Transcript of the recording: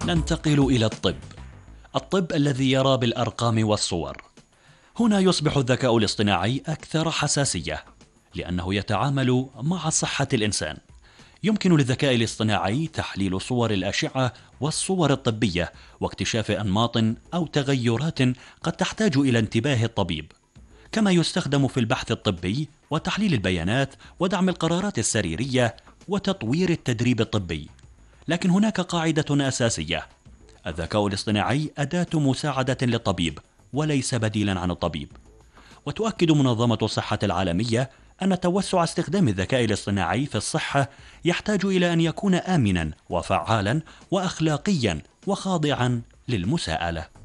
ننتقل إلى الطب. الطب الذي يرى بالأرقام والصور. هنا يصبح الذكاء الاصطناعي أكثر حساسية، لأنه يتعامل مع صحة الإنسان. يمكن للذكاء الاصطناعي تحليل صور الأشعة والصور الطبية واكتشاف أنماط أو تغيرات قد تحتاج إلى انتباه الطبيب، كما يستخدم في البحث الطبي وتحليل البيانات ودعم القرارات السريرية وتطوير التدريب الطبي. لكن هناك قاعدة أساسية: الذكاء الاصطناعي أداة مساعدة للطبيب وليس بديلا عن الطبيب. وتؤكد منظمة الصحة العالمية أن توسع استخدام الذكاء الاصطناعي في الصحة يحتاج إلى أن يكون آمنا وفعالا وأخلاقيا وخاضعا للمساءلة.